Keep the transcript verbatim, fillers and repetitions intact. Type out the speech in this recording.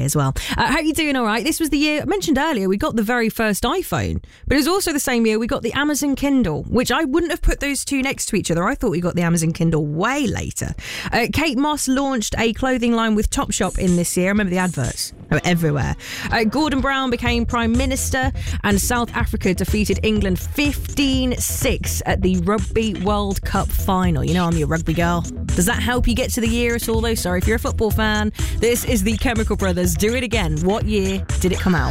okay as well. Uh, how are you doing? All right. This was the year I mentioned earlier. We got the very first iPhone, but it was also the same year we got the Amazon Kindle, which I wouldn't have put those two next to each other. I thought we got the Amazon Kindle way later. Uh, Kate Moss launched a clothing line with Topshop in this year. I remember the adverts. They were everywhere. Uh, Gordon Brown became Prime Minister, and South Africa defeated England fifteen six at the Rugby World Cup final. You know I'm your rugby girl. Does that help you get to the year at all, though? Sorry if you're a football fan. This is the Chemical Brothers. Do It Again. What year did it come out?